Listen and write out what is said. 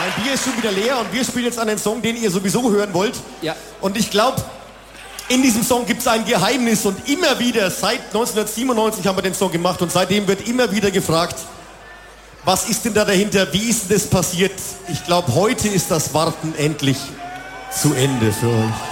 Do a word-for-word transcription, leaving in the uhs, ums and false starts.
Mein Bier ist schon wieder leer und wir spielen jetzt einen Song, den ihr sowieso hören wollt. Ja. Und ich glaube, in diesem Song gibt es ein Geheimnis und immer wieder, seit neunzehnhundertsiebenundneunzig haben wir den Song gemacht und seitdem wird immer wieder gefragt, was ist denn da dahinter, wie ist denn das passiert? Ich glaube, heute ist das Warten endlich zu Ende für euch.